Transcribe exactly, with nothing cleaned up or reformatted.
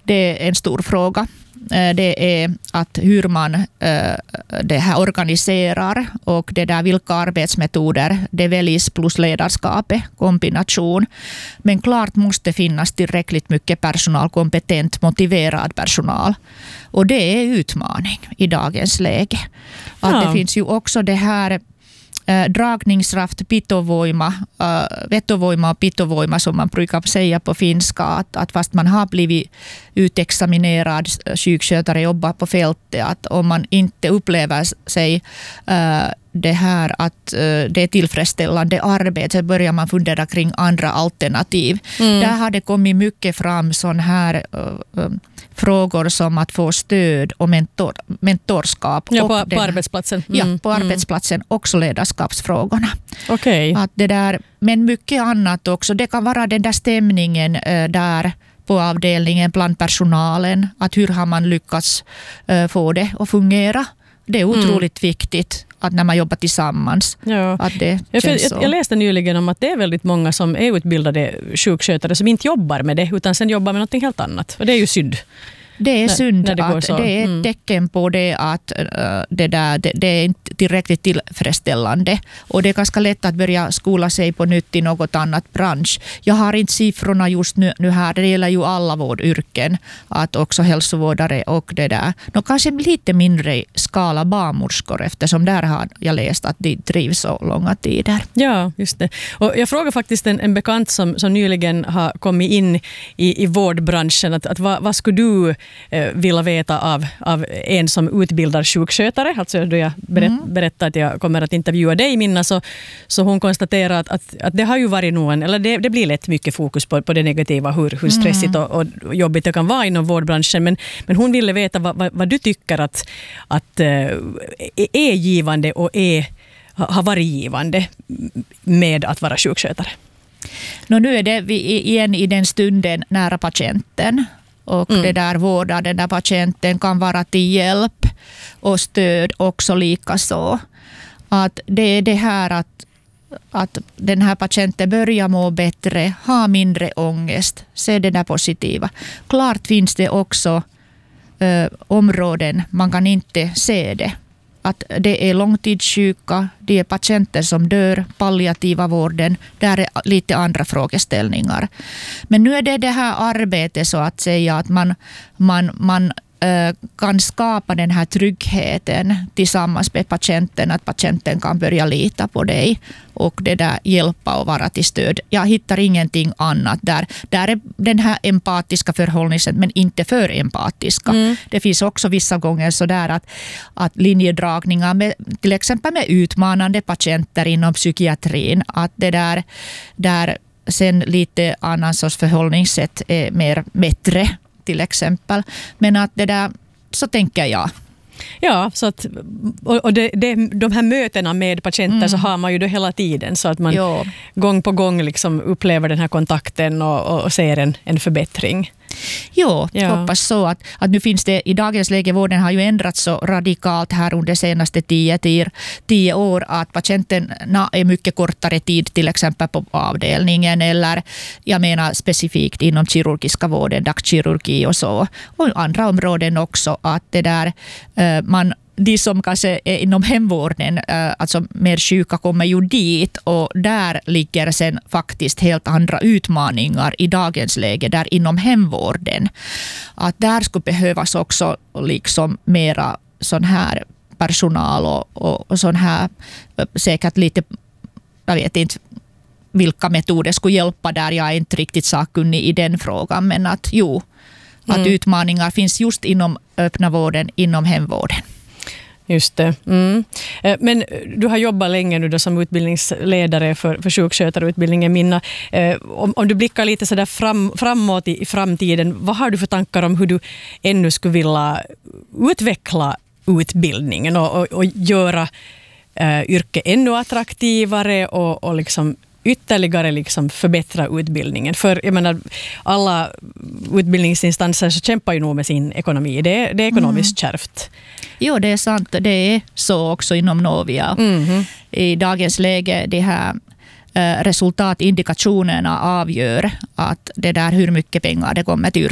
det är en stor fråga. Det är att hur man det här organiserar och det där vilka arbetsmetoder det väljs plus ledarskapet, kombination. Men klart måste finnas tillräckligt mycket personal, kompetent, motiverad personal. Och det är utmaning i dagens läge. Att Ja. det finns ju också det här Eh, dragningskraft, pitovoima, äh, vetovoima och pitovoima som man brukar säga på finska, att, att fast man har blivit utexaminerad sjukskötare, jobbar på fältet, att om man inte upplever sig äh, det här att äh, det är tillfredsställande arbete, så börjar man fundera kring andra alternativ. Mm. Där har det kommit mycket fram sån här äh, frågor som att få stöd och mentor, mentorskap. Ja, och på, den, på arbetsplatsen. Mm. Ja, på arbetsplatsen mm. också ledarskapsfrågorna. Okej. Att det där, men mycket annat också. Det kan vara den där stämningen äh, där på avdelningen bland personalen. Att hur har man lyckats äh, få det att fungera? Det är otroligt mm. viktigt att när man jobbar tillsammans. Ja. Att det jag, känns jag, så. jag läste nyligen om att det är väldigt många som är utbildade sjukskötare som inte jobbar med det utan sen jobbar med något helt annat. Och det är ju synd. Det är när, synd när det att så. det är ett mm. tecken på det att uh, det, där, det, det är inte tillräckligt tillfredsställande. Och det är ganska lätt att börja skola sig på nytt i något annat bransch. Jag har inte siffrorna just nu, nu här. Det gäller ju alla vårdyrken. Att också hälsovårdare och det där. Nå, kanske lite mindre i skala barnmorskor eftersom där har jag läst att de trivs så långa tider. Ja, just det. Och jag frågar faktiskt en, en bekant som, som nyligen har kommit in i, i vårdbranschen. Att, att vad, vad skulle du vilja veta av, av en som utbildar sjukskötare. Alltså då jag berätt, mm. berättade att jag kommer att intervjua dig, Minna, så, så hon konstaterar att, att, att det har ju varit någon, eller det, det blir lätt mycket fokus på, på det negativa, hur, hur stressigt och, och jobbigt det kan vara inom vårdbranschen. Men, men hon ville veta vad, vad, vad du tycker att, att är givande och är, har varit givande med att vara sjukskötare. Nå, nu är det vi igen i den stunden nära patienten. Och mm. det där vårda den där patienten kan vara till hjälp och stöd också lika så. Att det är det här att, att den här patienten börjar må bättre, ha mindre ångest, se det där positiva. Klart finns det också ö, områden man kan inte se det. Att det är långtidssjuka, det är patienter som dör, palliativa vården, där är lite andra frågeställningar. Men nu är det det här arbetet så att säga att man, man, man äh, kan skapa den här tryggheten tillsammans med patienten, att patienten kan börja lita på dig och det där hjälpa och vara till stöd. Jag hittar ingenting annat där. Där är den här empatiska förhållningssätt men inte för empatiska. Mm. Det finns också vissa gånger så där att, att linjedragningar med, till exempel med utmanande patienter inom psykiatrin, att det där, där sen lite annan sorts förhållningssätt är mer bättre till exempel. Men att det där, så tänker jag. Ja, så att, och det, det, de här mötena med patienter mm. så har man ju då hela tiden så att man jo. gång på gång liksom upplever den här kontakten och, och ser en, en förbättring. Jo, jag ja. hoppas så att, att nu finns det i dagens läge, vården har ju ändrats så radikalt här under senaste tio, tio, tio år att patienterna är mycket kortare tid till exempel på avdelningen eller jag menar specifikt inom kirurgiska vården, dagkirurgi och så och andra områden också att det där man de som kanske är inom hemvården, alltså mer sjuka kommer ju dit och där ligger sen faktiskt helt andra utmaningar i dagens läge där inom hemvården. Att där skulle behövas också liksom mera sån här personal och, och, och sån här säkert lite, jag vet inte vilka metoder skulle hjälpa där, jag är inte riktigt sakkunnig i den frågan men att jo, att mm. utmaningar finns just inom öppna vården, inom hemvården. Just det. Mm. Men du har jobbat länge nu då som utbildningsledare för, för sjukskötarutbildningen, Minna. Om, om du blickar lite så där fram, framåt i, i framtiden, vad har du för tankar om hur du ännu skulle vilja utveckla utbildningen och, och, och göra uh, yrke ännu attraktivare och, och liksom ytterligare liksom förbättra utbildningen? För jag menar, alla utbildningsinstanser så kämpar ju nog med sin ekonomi. Det är, det är ekonomiskt mm. kärvt. Jo, det är sant. Det är så också inom Novia. Mm. I dagens läge, de här resultatindikationerna avgör att det där hur mycket pengar det kommer till